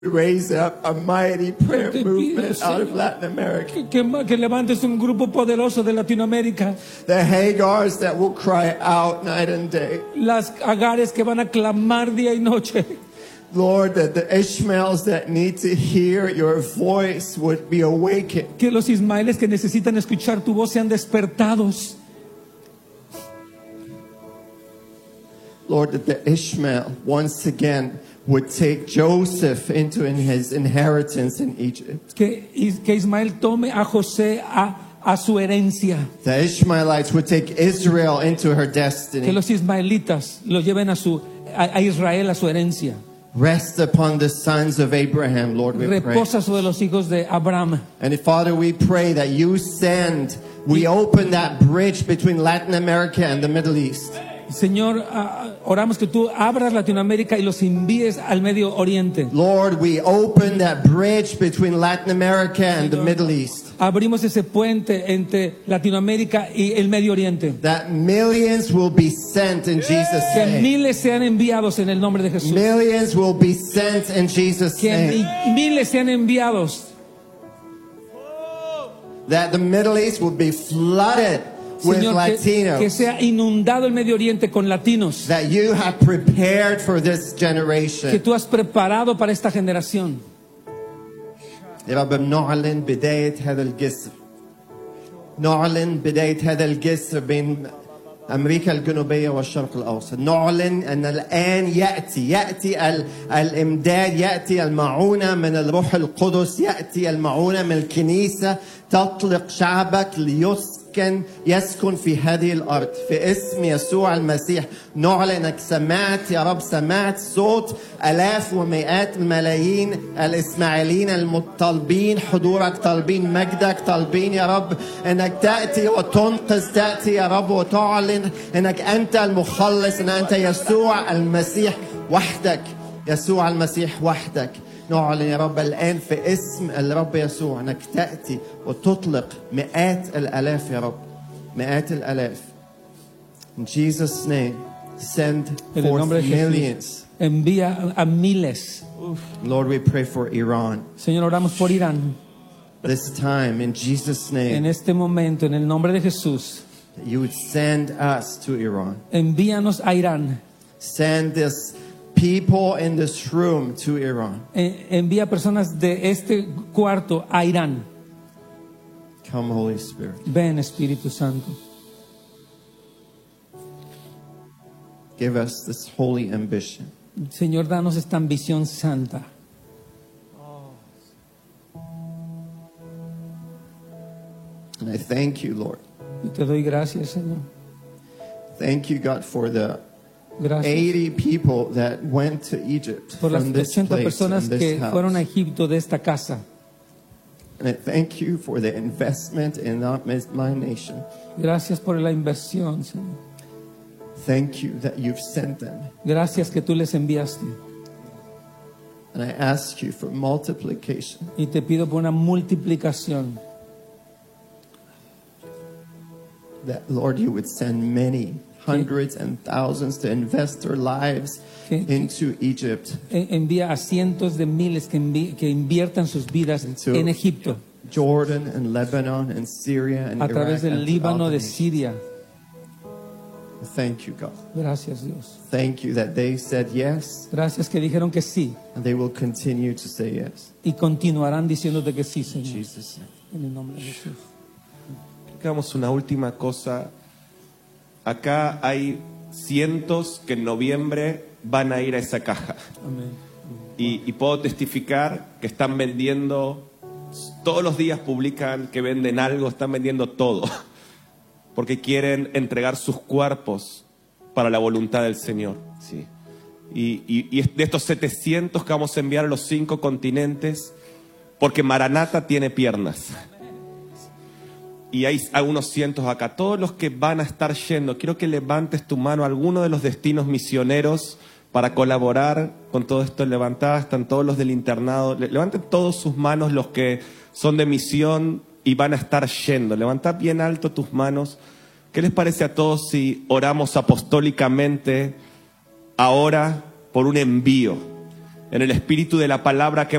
raise up a mighty prayer Te pido, movement out of Señor, Latin America. que levantes un grupo poderoso de Latinoamérica. The Hagars that will cry out night and day. Las Agares que van a clamar día y noche. Lord, that the Ishmaels that need to hear your voice would be awakened. Que los Ismaeles que necesitan escuchar tu voz sean despertados. Lord, that the Ishmael once again would take Joseph into his inheritance in Egypt. Que Ismael tome a José a su herencia. The Ishmaelites would take Israel into her Que destiny. los ismaelitas lo lleven a Israel a su herencia. Rest upon the sons of Abraham, Lord, we pray. Reposa sobre los hijos de Abraham. And Father, we pray that we open that bridge between Latin America and the Middle East. Señor, oramos que tú abras Latinoamérica y los envíes al Medio Oriente. Lord, we open that bridge between Latin America and the Middle East. Abrimos ese puente entre Latinoamérica y el Medio Oriente. That millions will be sent in Jesus' Que name. miles sean enviados en el nombre de Jesús. Millions will be sent in Jesus' Que name. miles sean enviados. That the Middle East will be flooded with Señor, que Latinos. sea inundado el Medio Oriente con latinos. That you have prepared for this Que generation. tú has preparado para esta generación. يا رب نعلن بداية هذا الجسر. نعلن بداية هذا الجسر بين أمريكا الجنوبية والشرق الأوسط. نعلن أن الآن يأتي الإمداد، يأتي المعونة من الروح القدس، يأتي المعونة من الكنيسة تطلق شعبك يسكن في هذه الأرض. في اسم يسوع المسيح نعلن أنك سمعت يا رب، سمعت صوت آلاف ومئات الملايين الإسماعيليين المطالبين حضورك، طالبين مجدك، طالبين يا رب أنك تأتي وتنقذ، تأتي يا رب وتعلن أنك أنت المخلص، أن أنت يسوع المسيح وحدك، يسوع المسيح وحدك. نعلن يا رب الآن في اسم الرب يسوع أنك تأتي وتطلق مئات الآلاف يا رب، مئات الآلاف. In Jesus' name, send En el forth nombre de Jesús, millions. envía a miles. Lord, we pray for Iran. Señor, oramos por Irán. This time, in Jesus' En name, este momento, en el nombre de Jesús, that you would send us to Iran. envíanos a Irán. Send this people in this room to Iran. Envía personas de este cuarto a Irán. Come, Holy Spirit. Ven, Espíritu Santo. Give us this holy ambition. Señor, danos esta ambición santa. And I thank you, Lord. Y te doy gracias, Señor. Thank you, God, for the Gracias 80 people that went to Egypt por las from this 80 place, personas from que this fueron a house. Egipto de esta casa. And I thank you for the investment in my nation. Gracias por la inversión, Señor. Thank you that you've sent them. Gracias que tú les enviaste. And I ask you for multiplication. Y te pido por una multiplicación. That, Lord, you would send many, hundreds and thousands to invest their lives into Egypt. Envía a cientos de miles que inviertan sus vidas Into en Egipto. Jordan and Lebanon and Syria and A Iraq. través del and Líbano, throughout de the nation. Siria. Thank you, God. Gracias, Dios. Thank you that they said yes, Gracias que dijeron que sí. and they will continue to say yes. Y continuarán diciéndote que sí, In Señor. Jesus' name. En el nombre de Jesús. Hagamos una última cosa. Acá hay cientos que en noviembre van a ir a esa caja. Amén. Y puedo testificar que están vendiendo, todos los días publican que venden algo, están vendiendo todo. Porque quieren entregar sus cuerpos para la voluntad del Señor. Sí. Y de estos 700 que vamos a enviar a los 5 continentes, porque Maranata tiene piernas. Y hay algunos cientos acá. Todos los que van a estar yendo, quiero que levantes tu mano a alguno de los destinos misioneros para colaborar con todo esto. Levantadas, están todos los del internado. Levanten todos sus manos los que son de misión y van a estar yendo. Levantad bien alto tus manos. ¿Qué les parece a todos si oramos apostólicamente ahora por un envío? en el espíritu de la palabra que